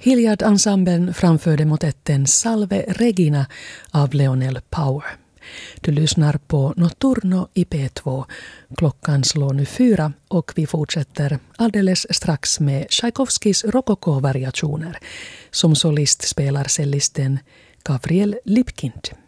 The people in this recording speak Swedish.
Hilliard-ensemblen framförde motetten Salve Regina av Leonel Power. Du lyssnar på Notturno i P2. Klockan slår nu 4 och vi fortsätter alldeles strax med Tchaikovskis rokoko-variationer. Som solist spelar cellisten Gavril Lipkind.